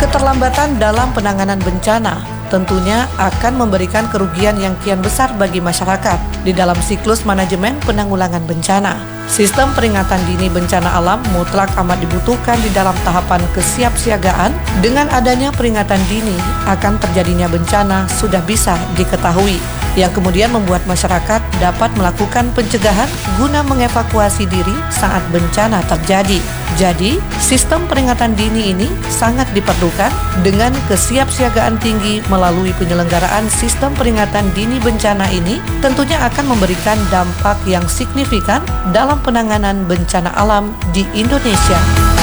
Keterlambatan dalam penanganan bencana tentunya akan memberikan kerugian yang kian besar bagi masyarakat di dalam siklus manajemen penanggulangan bencana. Sistem peringatan dini bencana alam mutlak amat dibutuhkan di dalam tahapan kesiapsiagaan. Dengan adanya peringatan dini akan terjadinya bencana sudah bisa diketahui, yang kemudian membuat masyarakat dapat melakukan pencegahan guna mengevakuasi diri saat bencana terjadi. Jadi, sistem peringatan dini ini sangat diperlukan. Dengan kesiapsiagaan tinggi melalui penyelenggaraan sistem peringatan dini bencana ini tentunya akan memberikan dampak yang signifikan dalam penanganan bencana alam di Indonesia.